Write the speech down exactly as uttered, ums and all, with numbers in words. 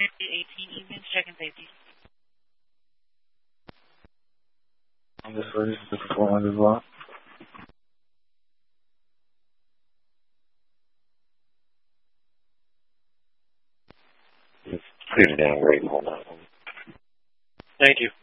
eighteen evenings, check-in safety. I'm just ready to perform as well. It's pretty damn grateful now. Thank you.